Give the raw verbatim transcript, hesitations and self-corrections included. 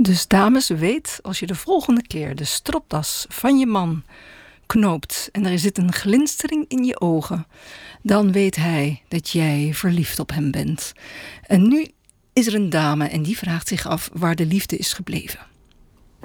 Dus dames, weet, als je de volgende keer de stropdas van je man knoopt en er zit een glinstering in je ogen, dan weet hij dat jij verliefd op hem bent. En nu is er een dame en die vraagt zich af waar de liefde is gebleven.